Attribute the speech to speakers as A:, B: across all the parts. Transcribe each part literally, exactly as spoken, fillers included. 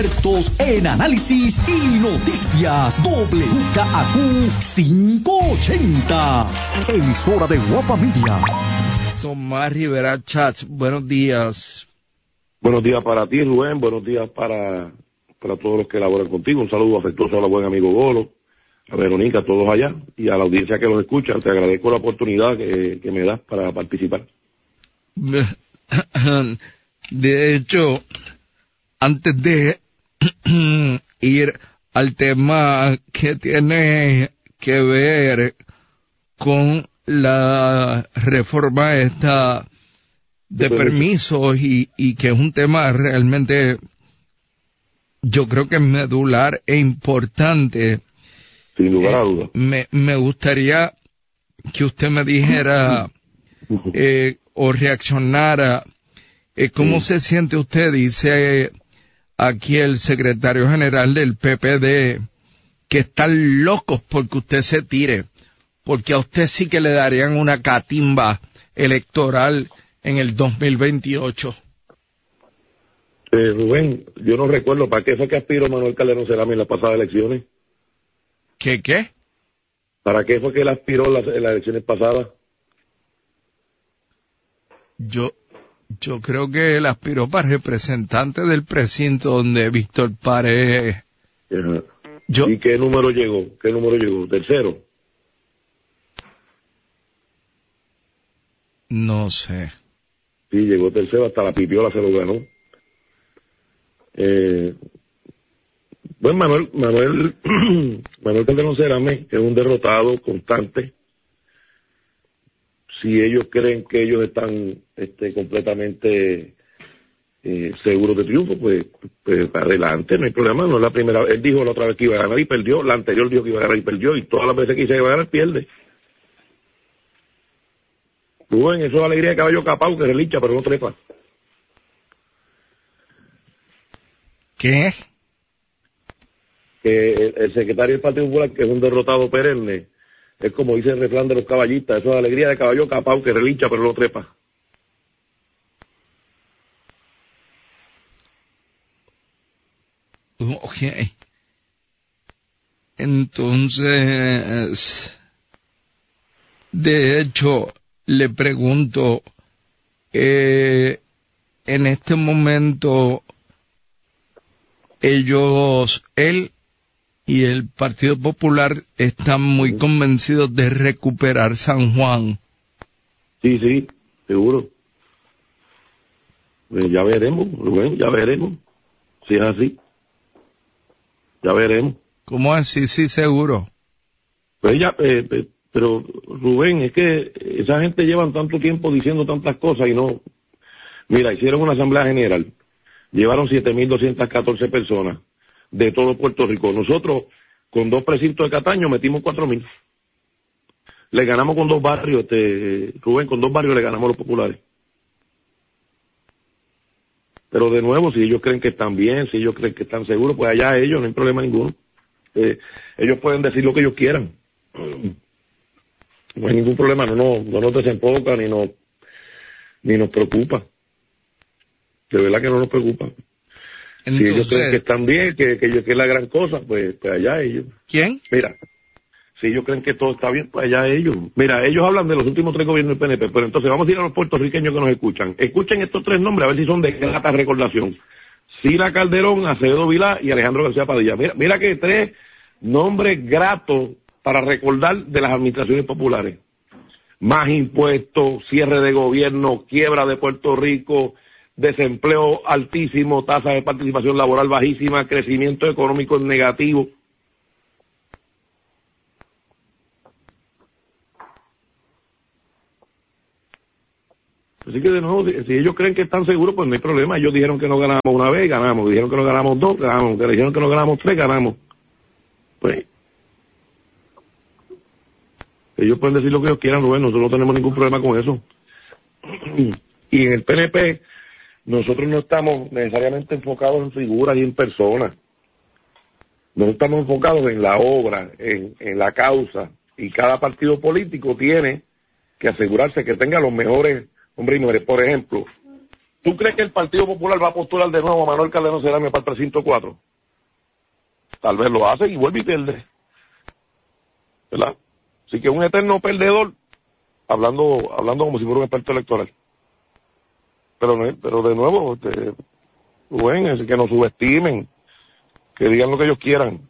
A: Expertos en análisis y noticias. W K A Q quinientos ochenta. Emisora de Guapa Media.
B: Tomás Rivera Chats, buenos días.
C: Buenos días para ti, Rubén. Buenos días para, para todos los que laboran contigo. Un saludo afectuoso a la buen amigo Golo, a Verónica, a todos allá y a la audiencia que los escucha. Te agradezco la oportunidad que, que me das para participar.
B: De hecho, antes de ir al tema que tiene que ver con la reforma esta de permisos y, y que es un tema realmente, yo creo que medular e importante.
C: Sin lugar a dudas.
B: Eh, me, me gustaría que usted me dijera eh, o reaccionara eh, cómo sí. se siente usted, dice aquí el secretario general del P P D, que están locos porque usted se tire, porque a usted sí que le darían una catimba electoral en el dos mil veintiocho.
C: Eh, Rubén, yo no recuerdo, ¿para qué fue que aspiró Manuel Calderón Cerame en las pasadas elecciones?
B: ¿Qué qué?
C: ¿Para qué fue que él aspiró en las, en las elecciones pasadas?
B: Yo... Yo creo que él aspiró para representante del precinto donde Víctor Paredes.
C: Uh-huh.
B: Yo...
C: ¿Y qué número llegó? ¿Qué número llegó? ¿Tercero?
B: No sé.
C: Sí, llegó tercero, hasta la pipiola se lo ganó. Eh, bueno, Manuel, Manuel, Manuel Calderón Cerame es un derrotado constante. Si ellos creen que ellos están este, completamente eh, seguros de triunfo, pues, pues adelante, no hay problema, no es la primera vez. Él dijo la otra vez que iba a ganar y perdió, la anterior dijo que iba a ganar y perdió, y todas las veces que dice que iba a ganar, pierde. Rubén, eso es alegría de caballo capao, que relincha, pero no trepa.
B: ¿Qué?
C: Que el, el secretario del Partido Popular, que es un derrotado perenne, es como dice el refrán de los caballistas, eso es alegría de caballo capao que relincha pero no trepa.
B: Ok. Entonces, de hecho, le pregunto, eh, en este momento, ellos, él, y el Partido Popular están muy convencidos de recuperar San Juan.
C: Sí, sí, seguro. Pues ya veremos, Rubén, ya veremos. Si es así. Ya veremos.
B: ¿Cómo así? Sí, seguro.
C: Pues ya, eh, eh, pero Rubén, es que esa gente llevan tanto tiempo diciendo tantas cosas y no... Mira, hicieron una asamblea general. Llevaron siete mil doscientas catorce personas de todo Puerto Rico. Nosotros, con dos precintos de Cataño, metimos cuatro mil. Le ganamos con dos barrios, este, Rubén, con dos barrios le ganamos a los populares. Pero de nuevo, si ellos creen que están bien, si ellos creen que están seguros, pues allá ellos, no hay problema ninguno. Eh, ellos pueden decir lo que ellos quieran. No hay ningún problema, no, no, no nos desenfoca ni nos, ni nos preocupa. De verdad que no nos preocupa. Entonces, si ellos creen que están bien, que, que, que es la gran cosa, pues, pues allá ellos.
B: ¿Quién?
C: Mira, si ellos creen que todo está bien, pues allá ellos. Mira, ellos hablan de los últimos tres gobiernos del P N P, pero entonces vamos a ir a los puertorriqueños que nos escuchan. Escuchen estos tres nombres, a ver si son de grata recordación. Sila Calderón, Acevedo Vilá y Alejandro García Padilla. Mira, mira que tres nombres gratos para recordar de las administraciones populares. Más impuestos, cierre de gobierno, quiebra de Puerto Rico, desempleo altísimo, tasa de participación laboral bajísima, crecimiento económico negativo. Así que de nuevo, si, si ellos creen que están seguros, pues no hay problema. Ellos dijeron que no ganamos una vez, ganamos. Dijeron que no ganamos dos, ganamos. Dijeron que no ganamos tres, ganamos. Pues ellos pueden decir lo que ellos quieran, Rubén, nosotros no tenemos ningún problema con eso. Y en el P N P, nosotros no estamos necesariamente enfocados en figuras y en personas. Nosotros estamos enfocados en la obra, en, en la causa. Y cada partido político tiene que asegurarse que tenga los mejores hombres y mujeres. Por ejemplo, ¿Tú crees que el Partido Popular va a postular de nuevo a Manuel Calderón Cerame para el trescientos cuatro? Tal vez lo hace y vuelve y pierde, ¿verdad? Así que un eterno perdedor, hablando hablando como si fuera un experto electoral. Pero no, pero de nuevo, este, Rubén, es que nos subestimen, que digan lo que ellos quieran.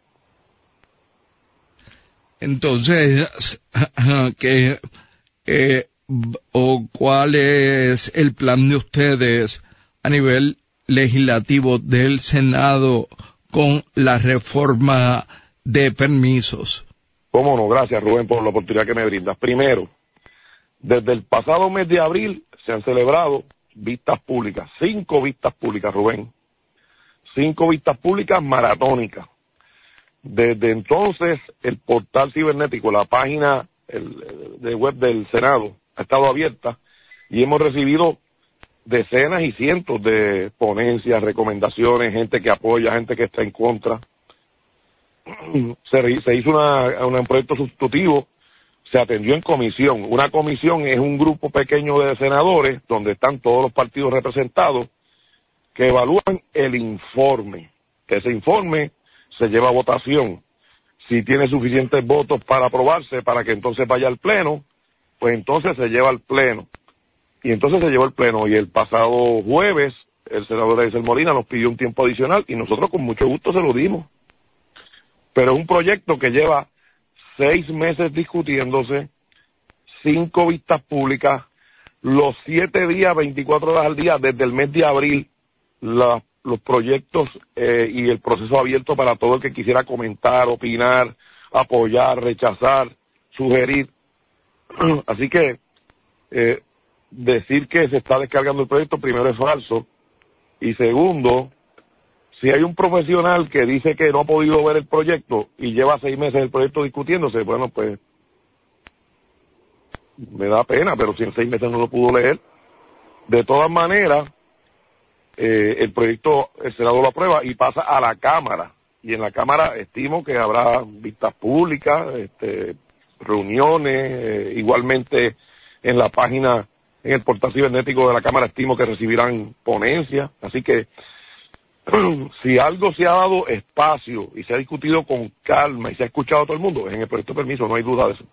B: Entonces, que eh, o cuál es el plan de ustedes a nivel legislativo del Senado con la reforma de permisos.
C: Cómo no, gracias Rubén por la oportunidad que me brindas. Primero, desde el pasado mes de abril se han celebrado vistas públicas, cinco vistas públicas, Rubén, cinco vistas públicas maratónicas. Desde entonces el portal cibernético, la página el, de web del Senado ha estado abierta y hemos recibido decenas y cientos de ponencias, recomendaciones, gente que apoya, gente que está en contra. Se, se hizo una, una, un proyecto sustitutivo, se atendió en comisión. Una comisión es un grupo pequeño de senadores donde están todos los partidos representados que evalúan el informe. Ese informe se lleva a votación. Si tiene suficientes votos para aprobarse, para que entonces vaya al pleno, pues entonces se lleva al pleno. Y entonces se llevó al pleno. Y el pasado jueves, el senador Elisel Molina nos pidió un tiempo adicional y nosotros con mucho gusto se lo dimos. Pero es un proyecto que lleva seis meses discutiéndose, cinco vistas públicas, los siete días, veinticuatro horas al día, desde el mes de abril, la, los proyectos eh, y el proceso abierto para todo el que quisiera comentar, opinar, apoyar, rechazar, sugerir. Así que eh, decir que se está descargando el proyecto, primero es falso, y segundo, si hay un profesional que dice que no ha podido ver el proyecto y lleva seis meses el proyecto discutiéndose, bueno, pues me da pena, pero si en seis meses no lo pudo leer. De todas maneras, eh, el proyecto, el Senado lo aprueba y pasa a la Cámara. Y en la Cámara estimo que habrá vistas públicas, este, reuniones, eh, igualmente en la página, en el portal cibernético de la Cámara estimo que recibirán ponencias. Así que si algo se ha dado espacio y se ha discutido con calma y se ha escuchado a todo el mundo, es en el proyecto de permiso, no hay duda de eso.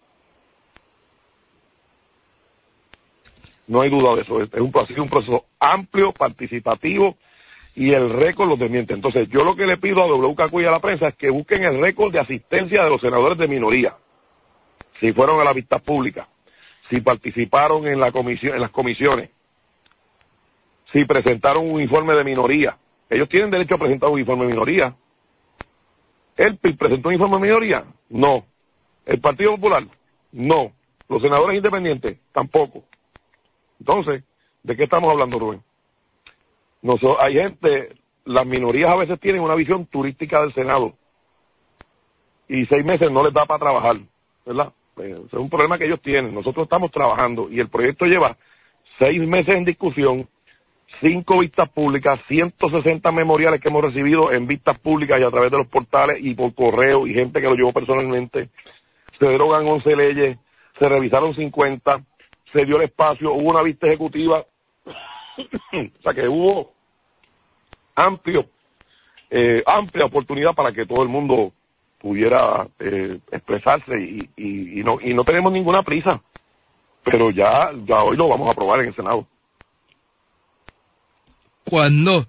C: No hay duda de eso. Es un, ha sido un proceso amplio, participativo, y el récord lo desmiente. Entonces, yo lo que le pido a W K Q y a la prensa es que busquen el récord de asistencia de los senadores de minoría. Si fueron a la vista pública, si participaron en la comisión, en las comisiones, si presentaron un informe de minoría. Ellos tienen derecho a presentar un informe de minoría. ¿El P I B presentó un informe de minoría? No. ¿El Partido Popular? No. ¿Los senadores independientes? Tampoco. Entonces, ¿de qué estamos hablando, Rubén? Nosotros, hay gente, las minorías a veces tienen una visión turística del Senado y seis meses no les da para trabajar, ¿verdad? Pues, es un problema que ellos tienen. Nosotros estamos trabajando y el proyecto lleva seis meses en discusión, cinco vistas públicas, ciento sesenta memoriales que hemos recibido en vistas públicas y a través de los portales y por correo y gente que lo llevó personalmente. Se derogan once leyes, se revisaron cincuenta, se dio el espacio, hubo una vista ejecutiva, o sea que hubo amplio, eh, amplia oportunidad para que todo el mundo pudiera eh, expresarse y, y, y, no, y no tenemos ninguna prisa, pero ya, ya hoy lo vamos a aprobar en el Senado.
B: ¿Cuándo?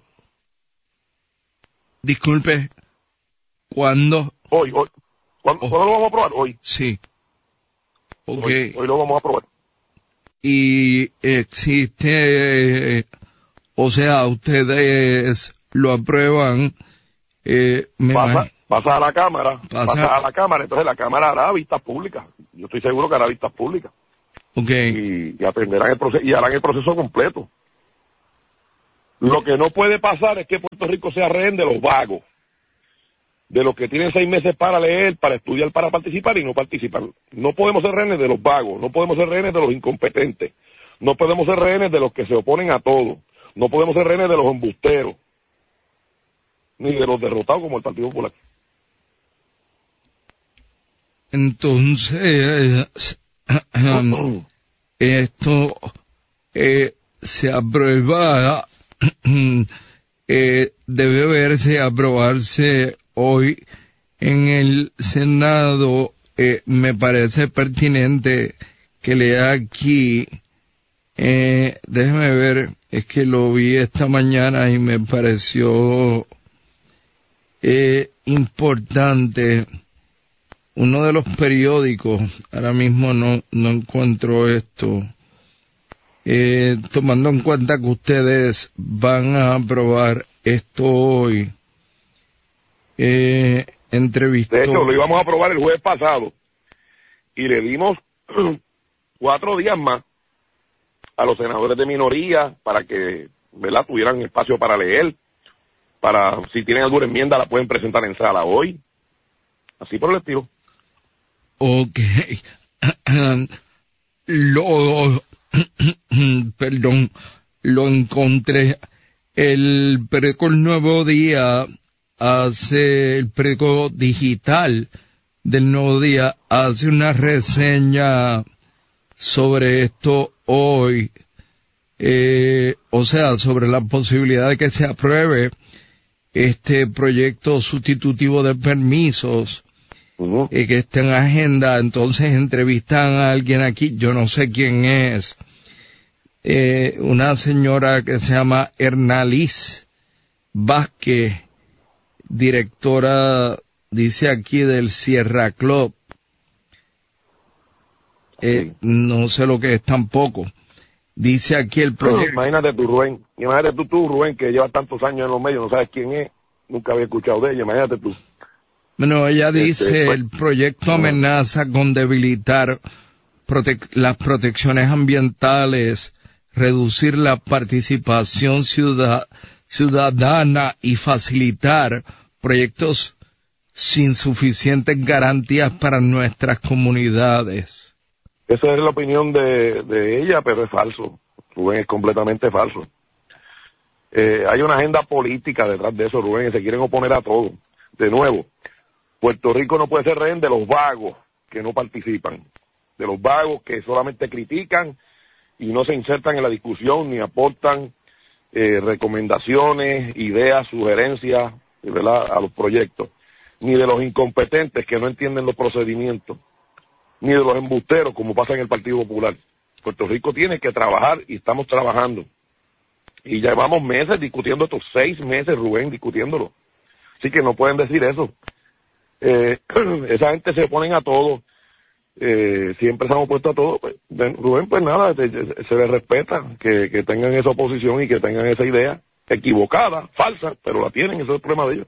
B: Disculpe, ¿cuándo?
C: Hoy, hoy. ¿Cuándo, oh. ¿cuándo lo vamos a aprobar? Hoy.
B: Sí. Okay.
C: Hoy, hoy lo vamos a aprobar.
B: Y existe, o sea, ustedes lo aprueban, eh, me
C: pasa, pasa a la Cámara,
B: pasa,
C: pasa a la Cámara, entonces la Cámara hará vistas públicas. Yo estoy seguro que hará vistas públicas.
B: Okay.
C: Y, y atenderán el proceso, y harán el proceso completo. Lo que no puede pasar es que Puerto Rico sea rehén de los vagos, de los que tienen seis meses para leer, para estudiar, para participar y no participan. No podemos ser rehenes de los vagos, no podemos ser rehenes de los incompetentes, no podemos ser rehenes de los que se oponen a todo, no podemos ser rehenes de los embusteros, ni de los derrotados como el Partido Popular.
B: Entonces, esto eh, se aprueba eh, debe verse, aprobarse hoy en el Senado. Eh, me parece pertinente que lea aquí, eh, déjeme ver, es que lo vi esta mañana y me pareció eh, importante. Uno de los periódicos, ahora mismo no, no encuentro esto, eh, tomando en cuenta que ustedes van a aprobar esto hoy, eh, entrevistó...
C: De hecho, lo íbamos a aprobar el jueves pasado y le dimos cuatro días más a los senadores de minoría para que, ¿verdad?, tuvieran espacio para leer, para, si tienen alguna enmienda la pueden presentar en sala hoy, así por el estilo.
B: Ok. Lo, perdón, lo encontré. El periódico El Nuevo Día hace, el periódico digital del Nuevo Día hace una reseña sobre esto hoy, eh, o sea, sobre la posibilidad de que se apruebe este proyecto sustitutivo de permisos. Uh-huh. eh, que está en agenda. Entonces entrevistan a alguien aquí, yo no sé quién es, eh, una señora que se llama Hernaliz Vázquez, directora, dice aquí, del Sierra Club. Eh, sí. No sé lo que es tampoco. Dice aquí el proyecto.
C: No, imagínate tú, Rubén, imagínate tú, tú, Rubén, que lleva tantos años en los medios, no sabes quién es, nunca había escuchado de ella, imagínate tú.
B: Bueno, ella dice, este, el proyecto amenaza con debilitar prote- las protecciones ambientales, reducir la participación ciudad- ciudadana y facilitar proyectos sin suficientes garantías para nuestras comunidades.
C: Esa es la opinión de, de ella, pero es falso. Rubén, es completamente falso. Eh, hay una agenda política detrás de eso, Rubén, que se quieren oponer a todo. De nuevo, Puerto Rico no puede ser rehén de los vagos que no participan, de los vagos que solamente critican y no se insertan en la discusión ni aportan eh, recomendaciones, ideas, sugerencias, ¿verdad?, a los proyectos, ni de los incompetentes que no entienden los procedimientos, ni de los embusteros como pasa en el Partido Popular. Puerto Rico tiene que trabajar y estamos trabajando. Y llevamos meses discutiendo estos seis meses, Rubén, discutiéndolo. Así que no pueden decir eso. Eh, esa gente se oponen a todo, eh, siempre se han opuesto a todo. Pues, Rubén, pues nada, se, se les respeta que, que tengan esa oposición y que tengan esa idea equivocada, falsa, pero la tienen, ese es el problema de ellos.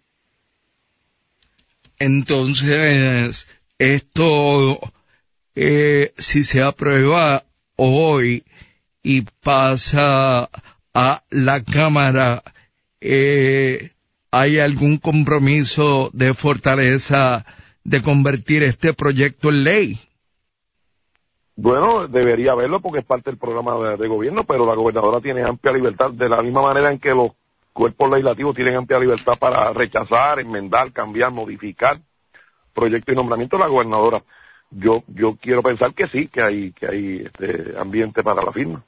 B: Entonces, esto, eh, si se aprueba hoy y pasa a la Cámara, eh, ¿hay algún compromiso de Fortaleza de convertir este proyecto en ley?
C: Bueno, debería haberlo porque es parte del programa de, de gobierno, pero la gobernadora tiene amplia libertad, de la misma manera en que los cuerpos legislativos tienen amplia libertad para rechazar, enmendar, cambiar, modificar proyectos y nombramientos. La gobernadora, yo yo quiero pensar que sí, que hay que hay este ambiente para la firma.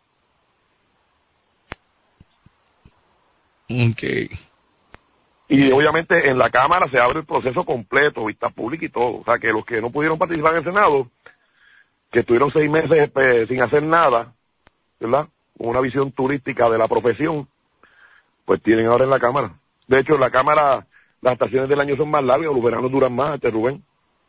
B: Okay.
C: Y obviamente en la Cámara se abre el proceso completo, vista pública y todo. O sea, que los que no pudieron participar en el Senado, que estuvieron seis meses eh, sin hacer nada, ¿verdad?, con una visión turística de la profesión, pues tienen ahora en la Cámara. De hecho, en la Cámara las estaciones del año son más largas, los veranos duran más, este Rubén.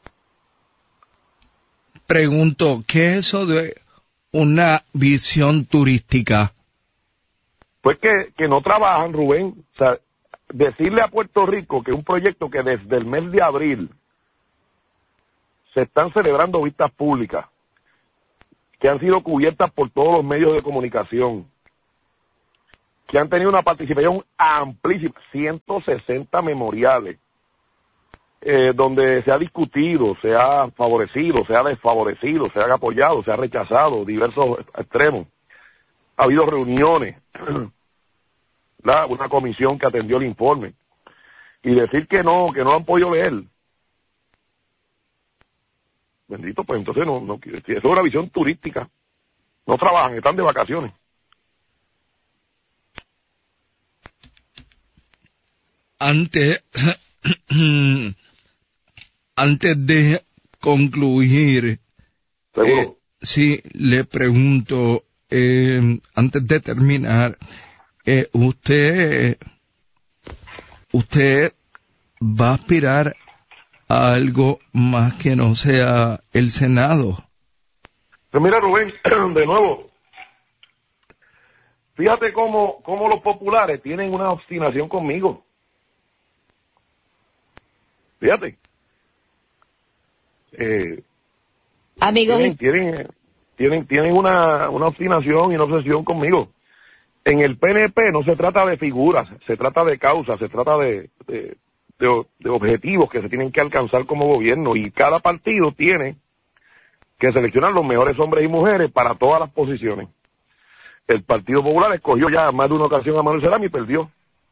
B: Pregunto, ¿qué es eso de una visión turística?
C: Pues que, que no trabajan, Rubén. O sea, decirle a Puerto Rico que un proyecto que desde el mes de abril se están celebrando vistas públicas, que han sido cubiertas por todos los medios de comunicación, que han tenido una participación amplísima, ciento sesenta memoriales, eh, donde se ha discutido, se ha favorecido, se ha desfavorecido, se ha apoyado, se ha rechazado, diversos extremos. Ha habido reuniones, ¿verdad?, una comisión que atendió el informe, y decir que no, que no lo han podido leer. Bendito, pues entonces no, no, eso es una visión turística. No trabajan, están de vacaciones.
B: antes, antes de concluir,
C: ¿Seguro?
B: eh, sí, le pregunto, eh, antes de terminar, eh, usted, usted va a aspirar a algo más que no sea el Senado.
C: Pues mira, Rubén, de nuevo, fíjate cómo, cómo los populares tienen una obstinación conmigo. Fíjate. Eh,
D: Amigos,
C: tienen, tienen, tienen, tienen una, una obstinación y una obsesión conmigo. En el P N P no se trata de figuras, se trata de causas, se trata de, de, de, de objetivos que se tienen que alcanzar como gobierno, y cada partido tiene que seleccionar los mejores hombres y mujeres para todas las posiciones. El Partido Popular escogió ya más de una ocasión a Manuel Cerami y perdió.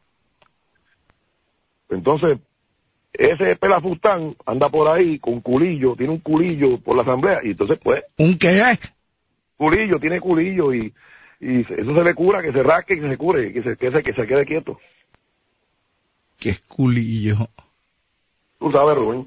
C: Entonces, ese pelafustán anda por ahí con culillo, tiene un culillo por la asamblea, y entonces pues...
B: ¿Un qué?
C: Culillo, tiene culillo, y, y eso se le cura, que se rasque, que se cure, que se, que se, que se quede quieto.
B: ¿Qué es culillo?
C: Tú sabes, Rubén.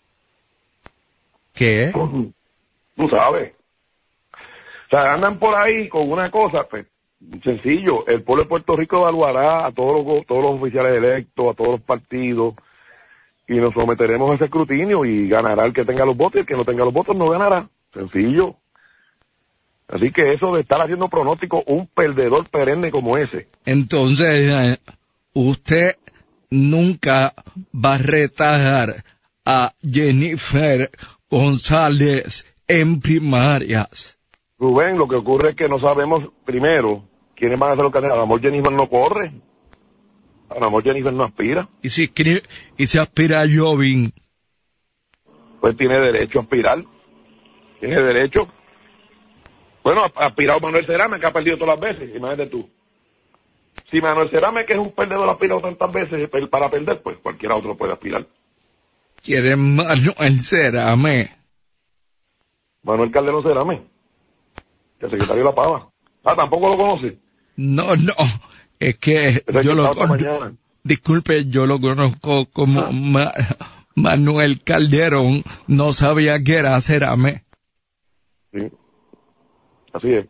B: ¿Qué?
C: Tú sabes. O sea, andan por ahí con una cosa, pues, sencillo. El pueblo de Puerto Rico evaluará a todos los, todos los oficiales electos, a todos los partidos, y nos someteremos a ese escrutinio, y ganará el que tenga los votos, y el que no tenga los votos no ganará. Sencillo. Así que eso de estar haciendo pronóstico, un perdedor perenne como ese.
B: Entonces, eh, usted nunca va a retar a Jennifer González en primarias.
C: Rubén, lo que ocurre es que no sabemos, primero, quiénes van a ser los candidatos. A lo mejor Jennifer no corre. A lo mejor Jennifer no aspira.
B: ¿Y si, y si aspira a Jobim?
C: Pues tiene derecho a aspirar. Tiene derecho. Bueno, ha aspirado Manuel Cerame, que ha perdido todas las veces. Imagínate tú. Si Manuel Cerame, que es un perdedor, ha aspirado tantas veces para perder, pues cualquiera otro puede aspirar.
B: ¿Quiere Manuel Cerame?
C: Manuel Calderón Cerame, el secretario de la Pava. Ah, ¿tampoco lo conoce?
B: No, no, es que
C: Pero
B: yo
C: es que
B: lo
C: esta
B: conozco,
C: mañana.
B: disculpe, yo lo conozco como
C: Ah.
B: Ma- Manuel Calderón, no sabía que era Cerame.
C: Sí, así es.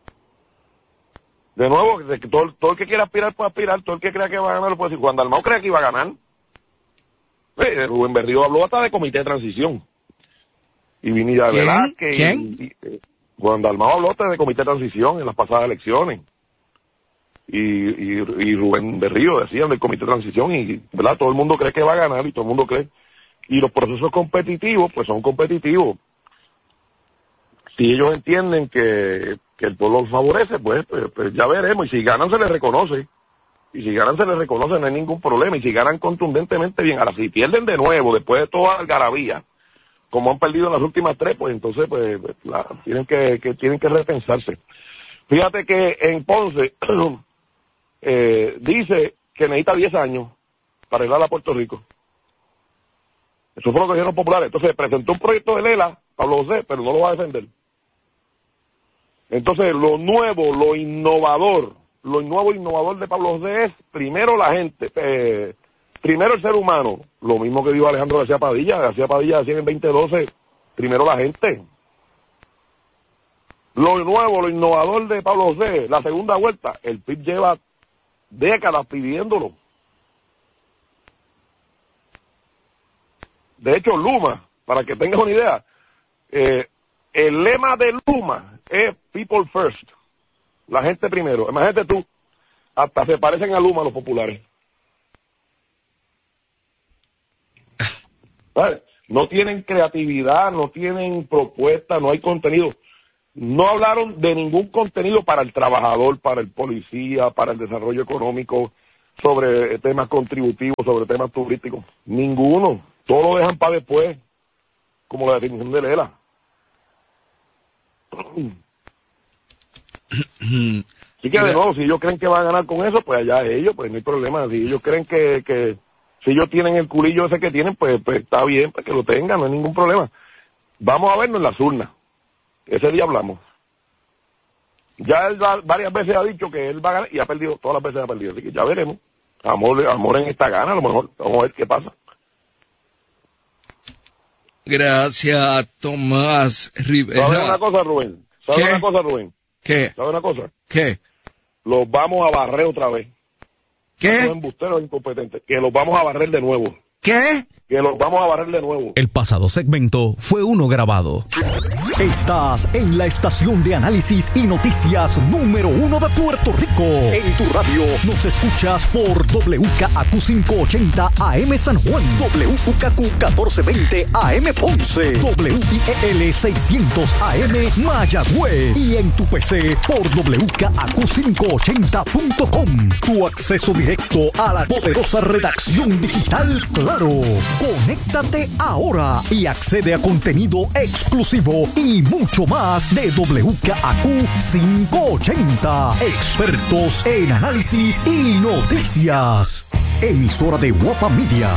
C: De nuevo, de que todo, todo el que quiera aspirar puede aspirar, todo el que crea que va a ganar lo puede decir. Juan Dalmau cree que iba a ganar. Eh, Rubén Berrío habló hasta de comité de transición. Y Vinilla
B: ¿Quién?
C: Velázquez.
B: ¿Quién?
C: Y, y, eh, Juan Dalmau habló hasta de comité de transición en las pasadas elecciones. Y, y, y Rubén Berrío decían del comité de transición, y ¿verdad? Todo el mundo cree que va a ganar, y todo el mundo cree. Y los procesos competitivos, pues son competitivos. Si ellos entienden que, que el pueblo los favorece, pues, pues, pues ya veremos. Y si ganan, se les reconoce. Y si ganan, se les reconoce, no hay ningún problema. Y si ganan contundentemente, bien. Ahora, si pierden de nuevo, después de toda la algarabía, como han perdido en las últimas tres, pues entonces pues la, tienen que, que tienen que repensarse. Fíjate que en Ponce eh, dice que necesita diez años para arreglar a Puerto Rico. Eso fue lo que dijeron los populares. Entonces presentó un proyecto de Lela, Pablo José, pero no lo va a defender. Entonces lo nuevo, lo innovador, lo nuevo e innovador de Pablo José es primero la gente, eh, primero el ser humano, lo mismo que dijo Alejandro García Padilla. García Padilla decía en veinte doce, primero la gente. Lo nuevo, lo innovador de Pablo José, la segunda vuelta, el P I B lleva décadas pidiéndolo. De hecho, Luma, para que tengas una idea, eh, el lema de Luma es People First, la gente primero. Imagínate tú, hasta se parecen a Luma los populares. ¿Sabes? No tienen creatividad, no tienen propuesta, no hay contenido. No hablaron de ningún contenido para el trabajador, para el policía, para el desarrollo económico, sobre temas contributivos, sobre temas turísticos. Ninguno. Todo lo dejan para después, como la definición de Lela. Así que de nuevo, si ellos creen que van a ganar con eso, pues allá ellos, pues no hay problema. Si ellos creen que, que si ellos tienen el culillo ese que tienen, pues, pues está bien, pues que lo tengan, no hay ningún problema. Vamos a vernos en las urnas. Ese día hablamos. Ya él va, varias veces ha dicho que él va a ganar y ha perdido, todas las veces ha perdido, así que ya veremos. Amor, amor en esta gana, a lo mejor. Vamos a ver qué pasa.
B: Gracias, Tomás Rivera.
C: ¿Sabes una cosa, Rubén? ¿Sabes
B: ¿Qué?
C: una cosa, Rubén?
B: ¿Qué?
C: ¿Sabes una cosa?
B: ¿Qué?
C: Los vamos a barrer otra vez.
B: ¿Qué?
C: Los embusteros incompetentes. Que los vamos a barrer de nuevo.
B: ¿Qué?
C: Que los vamos a barrer de nuevo.
A: El pasado segmento fue uno grabado. Estás en la estación de análisis y noticias número uno de Puerto Rico. En tu radio nos escuchas por W K A Q quinientos ochenta A M San Juan, W U K Q catorce veinte A M Ponce, W I E L seiscientos A M Mayagüez y en tu P C por W K A Q quinientos ochenta punto com. Tu acceso directo a la poderosa redacción digital Claro. Conéctate ahora y accede a contenido exclusivo y mucho más de W K A Q quinientos ochenta. Expertos en análisis y noticias. Emisora de Guapa Media.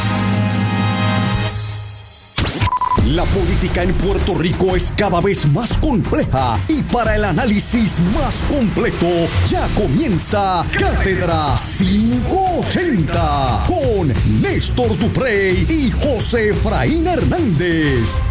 A: La política en Puerto Rico es cada vez más compleja y para el análisis más completo ya comienza Cátedra quinientos ochenta con Néstor Duprey y José Efraín Hernández.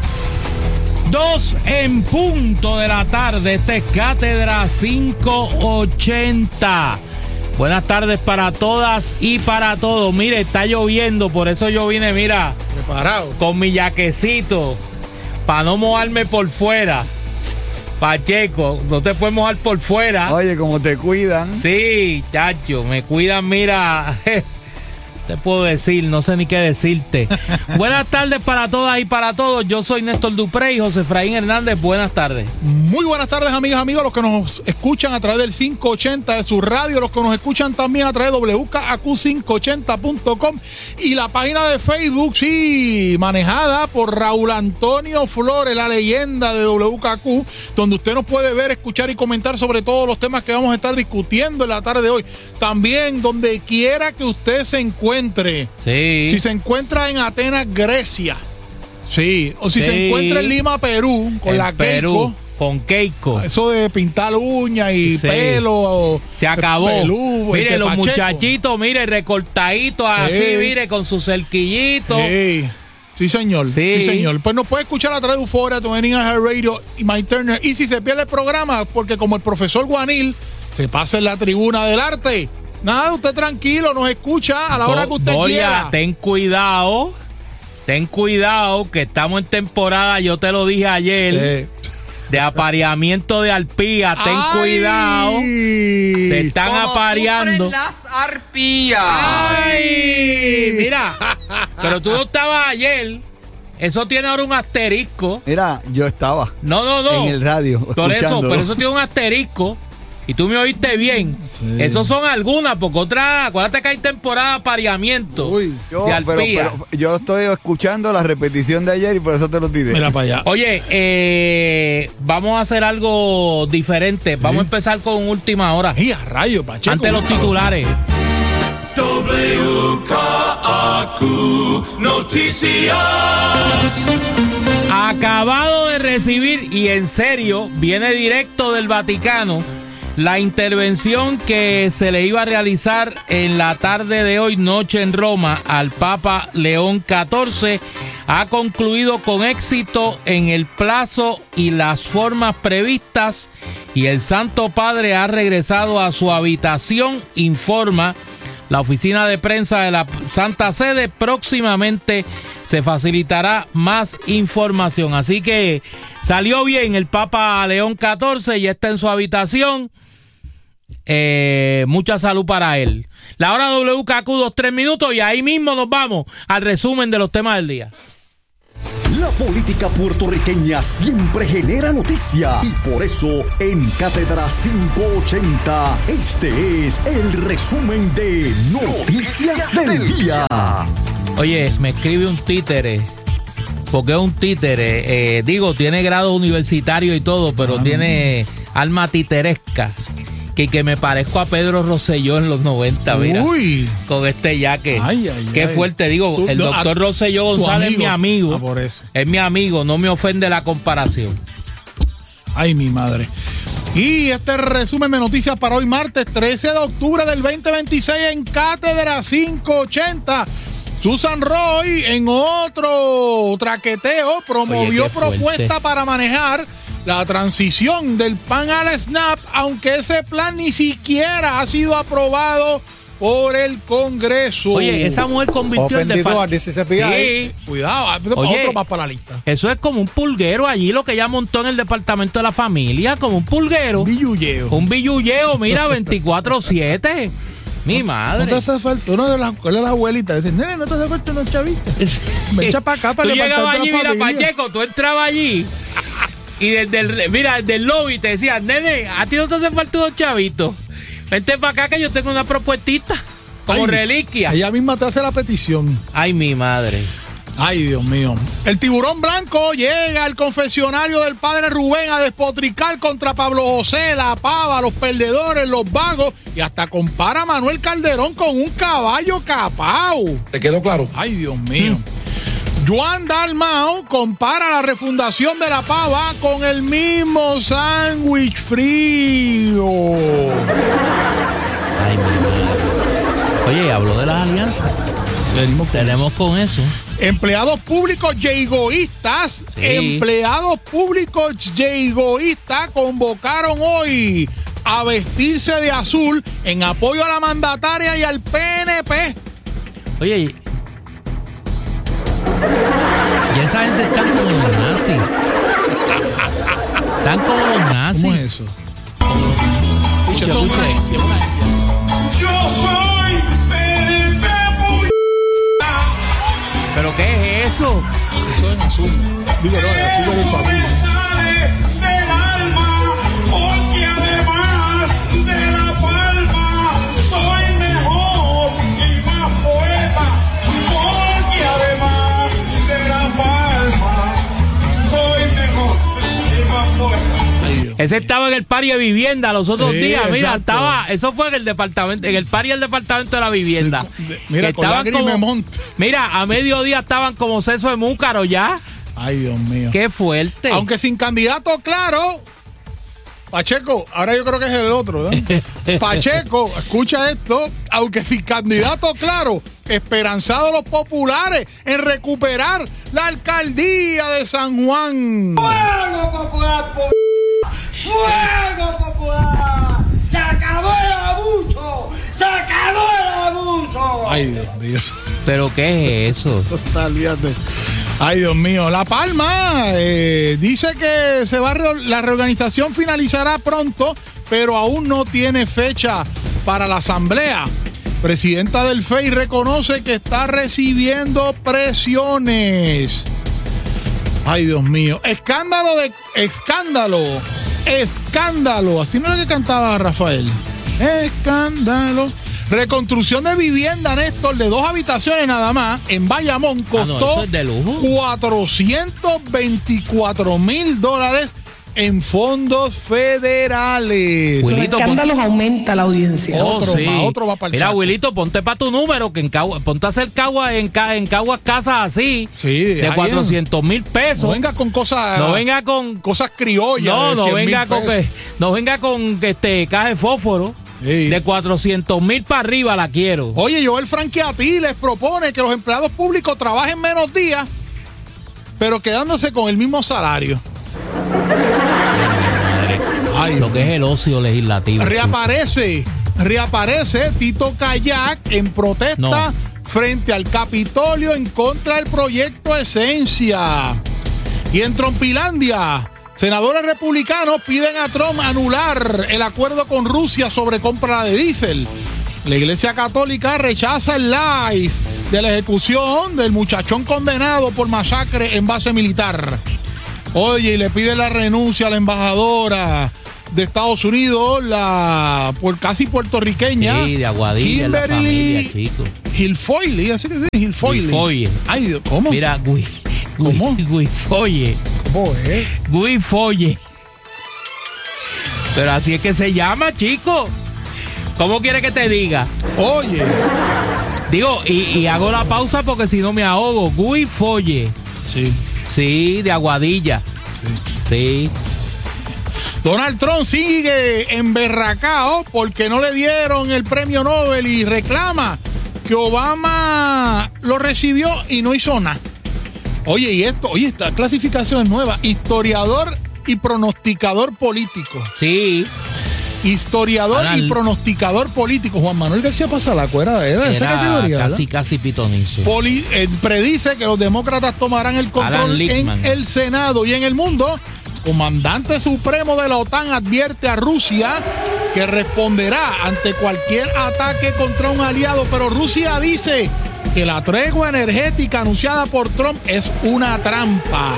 D: Dos en punto de la tarde, esta es Cátedra quinientos ochenta. Buenas tardes para todas y para todos. Mire, está lloviendo, por eso yo vine, mira,
E: preparado,
D: con mi yaquecito, para no mojarme por fuera. Pacheco, no te puedes mojar por fuera.
E: Oye, como te cuidan.
D: Sí, chacho, me cuidan, mira. Te puedo decir, no sé ni qué decirte. Buenas tardes para todas y para todos. Yo soy Néstor Duprey y José Efraín Hernández. Buenas tardes.
E: Muy buenas tardes, amigas, amigos, los que nos escuchan a través del quinientos ochenta de su radio, los que nos escuchan también a través de W K A Q quinientos ochenta punto com y la página de Facebook, sí, manejada por Raúl Antonio Flores, la leyenda de W K Q, donde usted nos puede ver, escuchar y comentar sobre todos los temas que vamos a estar discutiendo en la tarde de hoy. También donde quiera que usted se encuentre.
D: Sí.
E: Si se encuentra en Atenas, Grecia. Sí. O si
D: sí.
E: se encuentra en Lima, Perú, con
D: en
E: la
D: Perú,
E: Keiko.
D: Con Keiko.
E: Eso de pintar uñas y
D: sí.
E: pelo.
D: Se acabó.
E: Peludo,
D: mire, los
E: Pacheco.
D: muchachitos, mire, recortaditos sí. así, mire, con sus cerquillitos.
E: Sí. Sí, señor. Sí. sí, señor. Pues nos puede escuchar a través de Euphoria, Tuning Radio y My Turner. Y si se pierde el programa, porque como el profesor Guanil se pasa en la tribuna del arte. Nada, usted tranquilo, nos escucha a la hora que usted
D: Bolia,
E: quiera.
D: Ten cuidado, ten cuidado, que estamos en temporada, yo te lo dije ayer, sí. de apareamiento de arpías, ten
E: Ay.
D: cuidado, se están
F: Como
D: apareando.
F: las arpías.
D: Ay, mira, pero tú no estabas ayer. Eso tiene ahora un asterisco.
G: Mira, yo estaba
D: no, no, no.
G: en el radio
D: Por eso, pero eso tiene un asterisco. Y tú me oíste bien. Sí. Esos son algunas, porque otras, acuérdate que hay temporada de apareamiento.
G: Uy, yo,
D: de
G: pero, pero yo estoy escuchando la repetición de ayer y por eso te lo tiré.
E: Mira para allá.
D: Oye, eh, vamos a hacer algo diferente. Vamos ¿Sí? a empezar con última hora.
E: ¡Y a rayo, Pacheco!
D: Ante los titulares.
H: W K A Q Noticias.
D: Acabado de recibir, y en serio, viene directo del Vaticano, la intervención que se le iba a realizar en la tarde de hoy, noche en Roma, al Papa León catorce, ha concluido con éxito en el plazo y las formas previstas, y el Santo Padre ha regresado a su habitación, informa la oficina de prensa de la Santa Sede. Próximamente se facilitará más información. Así que salió bien el Papa León catorce, ya está en su habitación. Eh, mucha salud para él. La hora W K Q, dos, tres minutos, y ahí mismo nos vamos al resumen de los temas del día.
A: La política puertorriqueña siempre genera noticia y por eso en Cátedra quinientos ochenta este es el resumen de Noticias del Día.
D: Oye, me escribe un títere, porque es un títere, eh, digo, tiene grado universitario y todo, pero ah, tiene alma titeresca. Que, que me parezco a Pedro Rosselló en los noventa, mira. Uy. Con este yaque. Ay, ay, Qué ay. fuerte, digo, tú, el doctor a, Rosselló González es mi amigo. Ah, por eso. Es mi amigo, no me ofende la comparación.
E: Ay, mi madre. Y este resumen de noticias para hoy martes trece de octubre del veinte veintiséis en Cátedra quinientos ochenta. Susan Roy en otro traqueteo promovió
D: Oye,
E: propuesta para manejar la transición del P A N al SNAP, aunque ese plan ni siquiera ha sido aprobado por el Congreso.
D: Oye, esa mujer convirtió el departamento.
E: Sí. Cuidado,
D: Oye,
E: otro más para la lista.
D: Eso es como un pulguero allí, lo que ella montó en el departamento de la familia, como un pulguero.
E: Billulleo.
D: Un billulleo, mira, veinticuatro siete. Mi madre.
E: No te hace falta, uno de las escuelas de las abuelitas dice, nene, no te hace falta unos chavistas. Me echa para acá para
D: Tú llegabas allí, mira,
E: familia.
D: Pacheco, tú entrabas allí y desde el, mira, desde el lobby te decían, nene, a ti no te hace falta unos chavitos. Vente para acá que yo tengo una propuestita como
E: Ay,
D: reliquia.
E: Ella misma te hace la petición.
D: Ay, mi madre.
E: Ay, Dios mío. El tiburón blanco llega al confesionario del padre Rubén a despotricar contra Pablo José, la pava, los perdedores, los vagos y hasta compara a Manuel Calderón con un caballo capao.
F: ¿Te quedó claro?
E: Ay, Dios mío. Mm. Juan Dalmao compara la refundación de la pava con el mismo sándwich frío.
D: Ay, mi madre. Oye, habló de las alianzas.
E: Tenemos,
D: Tenemos con eso.
E: Empleados públicos yegoístas,
D: Sí.
E: empleados públicos yegoístas convocaron hoy a vestirse de azul en apoyo a la mandataria y al P N P.
D: Oye, ya esa gente está como los nazis. Están como los nazis.
E: ¿Cómo es eso?
D: Escucha, escucha.
H: Yo soy P N P.
D: ¿Pero qué es eso?
E: Eso es azul. Digo, no, el azul es de familia.
H: Sale del alma, porque además de la palma soy mejor y más poeta, porque además de la palma soy mejor y más poeta.
E: Ay, Dios.
D: Ese estaba en el party de vivienda los otros
E: Sí,
D: días. Mira,
E: exacto.
D: estaba, eso fue en el departamento, en el party del departamento de la vivienda.
E: De- de- mira,
D: Que
E: con
D: estaban
E: lágrimas
D: como-
E: monte.
D: Mira, a mediodía estaban como seso de múcaro ya.
E: Ay, Dios mío.
D: Qué fuerte.
E: Aunque sin candidato claro, Pacheco, ahora yo creo que es el otro, ¿no? Pacheco, escucha esto, aunque sin candidato claro, esperanzados los populares en recuperar la alcaldía de San Juan.
I: ¡Fuego popular! po- ¡Fuego popular! ¡Se acabó el abuso! ¡Se acabó el abuso!
E: Ay, Dios mío.
D: ¿Pero qué es eso?
E: Olvídate. Ay, Dios mío. La Palma eh, dice que se va a re- la reorganización finalizará pronto, pero aún no tiene fecha para la asamblea. Presidenta del F E I reconoce que está recibiendo presiones. Ay, Dios mío. Escándalo de... Escándalo. Escándalo. Así no es lo que cantaba Rafael. Escándalo. Reconstrucción de vivienda, Néstor, de dos habitaciones nada más, en Bayamón,
D: Ah, no,
E: costó
D: eso es de lujo.
E: cuatrocientos veinticuatro mil dólares en fondos federales.
D: Willy,
J: Los
D: Wilito,
J: escándalos aumenta la audiencia.
D: Oh,
E: Otro
D: sí.
E: más, otro va para el
D: Mira,
E: saco.
D: Wilito, ponte para tu número, que en Cagua, ponte a hacer Cagua en, ca- en Caguas casas así,
E: Sí,
D: de
E: ahí
D: cuatrocientos mil pesos.
E: No venga con cosas...
D: No venga con...
E: Cosas criollas.
D: No,
E: de
D: no
E: cien mil
D: venga con
E: pesos.
D: que, no venga con este caja de fósforo.
E: Sí.
D: De cuatrocientos mil para arriba la quiero.
E: Oye, Joel Franchiati les propone que los empleados públicos trabajen menos días, pero quedándose con el mismo salario. Ay,
D: Lo que es el ocio legislativo.
E: Reaparece, reaparece Tito Kayak en protesta
D: No.
E: frente al Capitolio en contra del proyecto Esencia. Y en Trompilandia, senadores republicanos piden a Trump anular el acuerdo con Rusia sobre compra de diésel. La Iglesia Católica rechaza el live de la ejecución del muchachón condenado por masacre en base militar. Oye, y le pide la renuncia a la embajadora de Estados Unidos, la por casi puertorriqueña.
D: Sí, de Aguadilla, en la familia, chico.
E: Gilfoyle, así que sí, Gilfoyle.
D: Guifoye.
E: Ay, Dios, ¿cómo?
D: Mira, Gui,
E: ¿Cómo?
D: Gui, Guifoye.
E: ¿Cómo es?
D: Guifoye. Pero así es que se llama, chico. ¿Cómo quiere que te diga?
E: Oye,
D: Digo, y, y hago la pausa porque si no me ahogo. Guifoye.
E: sí,
D: Sí, de Aguadilla.
E: sí.
D: Sí.
E: Donald Trump sigue emberracado porque no le dieron el premio Nobel y reclama que Obama lo recibió y no hizo nada. Oye, y esto, oye, esta clasificación es nueva. Historiador y pronosticador político.
D: Sí.
E: Historiador Alan, y pronosticador político. Juan Manuel García Pasalacuera era de esa categoría.
D: Casi,
E: ¿verdad?
D: casi pitonizo.
E: Poli, eh, predice que los demócratas tomarán el control en el Senado y en el mundo. Comandante supremo de la OTAN advierte a Rusia que responderá ante cualquier ataque contra un aliado, pero Rusia dice que la tregua energética anunciada por Trump es una trampa.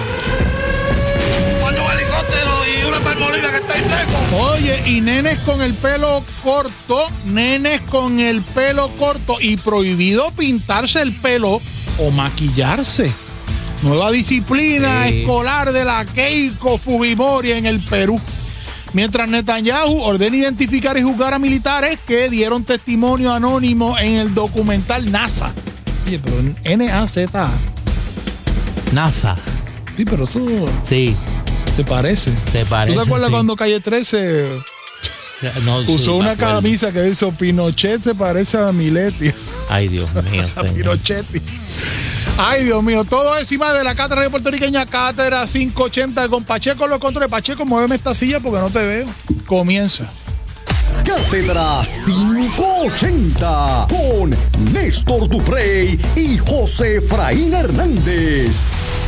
I: Cuando un helicóptero y una palmoliva que está en seco.
E: Oye, y nenes con el pelo corto, nenes con el pelo corto y prohibido pintarse el pelo o maquillarse. Nueva disciplina sí. escolar de la Keiko Fujimori en el Perú. Mientras Netanyahu ordena identificar y juzgar a militares que dieron testimonio anónimo en el documental NASA. Oye, pero N A Z A.
D: NASA.
E: Sí, pero eso...
D: Sí.
E: Se parece.
D: Se parece,
E: ¿Tú te acuerdas
D: sí.
E: cuando Calle trece
D: no,
E: usó
D: sí,
E: una camisa que hizo Pinochet se parece a Miletti?
D: Ay, Dios mío.
E: A Pinochetti. Ay, Dios mío, todo encima de la cátedra puertorriqueña, Cátedra quinientos ochenta con Pacheco los controles. Pacheco, muéveme esta silla porque no te veo. Comienza.
A: Cátedra quinientos ochenta con Néstor Duprey y José Efraín Hernández.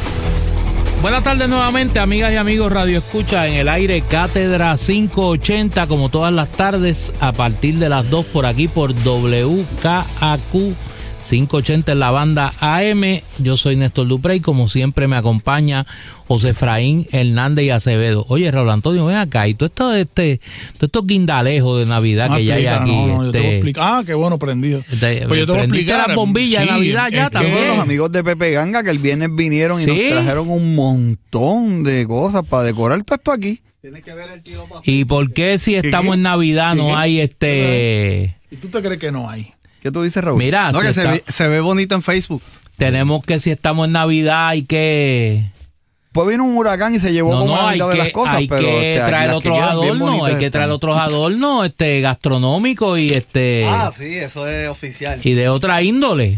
D: Buenas tardes nuevamente, amigas y amigos Radio Escucha en el aire Cátedra quinientos ochenta, como todas las tardes, a partir de las dos por aquí por W K A Q quinientos ochenta en la banda A M. Yo soy Néstor Duprey, como siempre me acompaña José Efraín Hernández y Acevedo. Oye, Raúl Antonio, ven acá, y todo esto, este, todo estos guindalejos de Navidad
E: ah,
D: que ya hay aquí.
E: No, no,
D: este,
E: yo te voy a explicar. Ah, qué bueno, prendido.
D: Este,
E: pues yo te voy a explicar.
D: Las bombillas sí, de Navidad ya también.
G: Los amigos de Pepe Ganga que el viernes vinieron y ¿sí? nos trajeron un montón de cosas para decorar todo esto aquí.
E: Tienes que ver el tío papá.
D: ¿Y por qué si estamos ¿Qué? en Navidad no hay este...
E: ¿Y tú te crees que no hay?
G: ¿Qué tú dices, Raúl?
D: Mira,
F: no,
D: si
F: que
D: está...
F: se, ve, se ve bonito en Facebook.
D: Tenemos que si estamos en Navidad hay que...
G: Pues vino un huracán y se llevó
D: no,
G: como
D: no,
G: la mitad de las cosas,
D: hay
G: pero
D: que
G: este,
D: traer otros adornos, hay que traer otros adornos este, gastronómicos y este...
F: Ah, sí, eso es oficial.
D: Y de otra índole.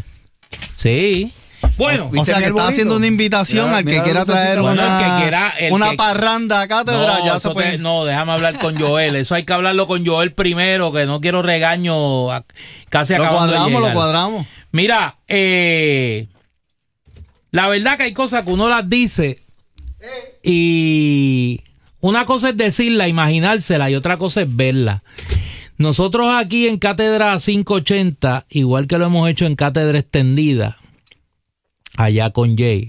D: Sí.
F: Bueno, o sea que está haciendo una invitación mira, al que quiera traer
D: bueno,
F: una,
D: el que quiera, el
F: una
D: que...
F: parranda a cátedra.
D: No,
F: ya se puede...
D: te... no, déjame hablar con Joel. Eso hay que hablarlo con Joel primero, que no quiero regaño casi
F: lo
D: acabando
F: cuadramos,
D: de llegar.
F: Lo cuadramos.
D: Mira, eh, la verdad que hay cosas que uno las dice y una cosa es decirla, imaginársela y otra cosa es verla. Nosotros aquí en Cátedra quinientos ochenta, igual que lo hemos hecho en Cátedra Extendida, allá con Jay,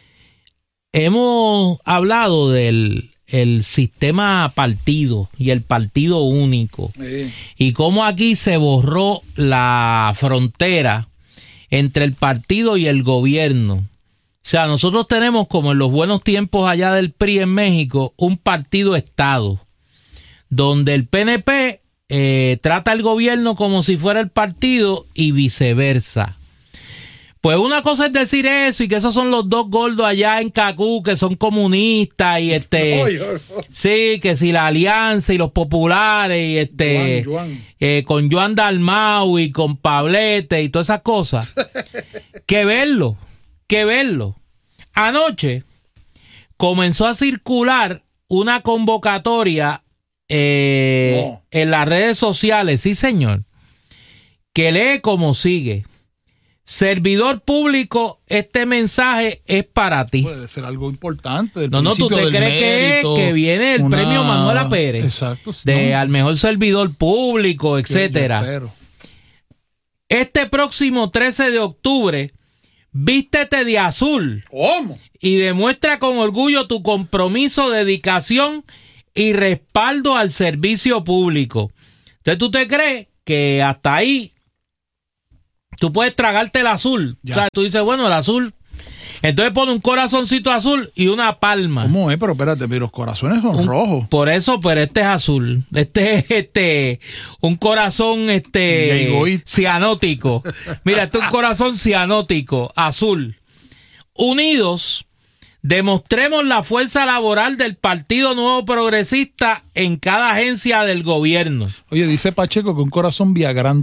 D: hemos hablado del el sistema partido y el partido único sí. y cómo aquí se borró la frontera entre el partido y el gobierno. O sea, nosotros tenemos, como en los buenos tiempos allá del P R I en México, un partido-estado, donde el P N P eh, trata al gobierno como si fuera el partido y viceversa. Pues una cosa es decir eso y que esos son los dos gordos allá en Cacú que son comunistas y este sí, que si la alianza y los populares y este Juan, Juan. Eh, con Joan Dalmau y con Pablete y todas esas cosas. Que verlo, que verlo. Anoche comenzó a circular una convocatoria eh, no. en las redes sociales, sí señor, que lee como sigue. Servidor público, este mensaje es para ti.
E: Puede ser algo importante.
D: No, no, ¿tú te crees mérito, que, que viene el una... premio Manuela Pérez?
E: Exacto.
D: De
E: no.
D: al mejor servidor público, etcétera. Este próximo trece de octubre, vístete de azul.
E: ¿Cómo?
D: Y demuestra con orgullo tu compromiso, dedicación y respaldo al servicio público. Entonces, ¿tú te crees que hasta ahí tú puedes tragarte el azul? Ya. O sea, tú dices, bueno, el azul. Entonces pone un corazoncito azul y una palma.
E: ¿Cómo es? Pero espérate, pero los corazones son un, rojos.
D: Por eso, pero este es azul. Este es este, un corazón este cianótico. Mira, este es un corazón cianótico, azul. Unidos, Demostremos la fuerza laboral del Partido Nuevo Progresista en cada agencia del gobierno.
E: Oye, dice Pacheco que un corazón viagrante.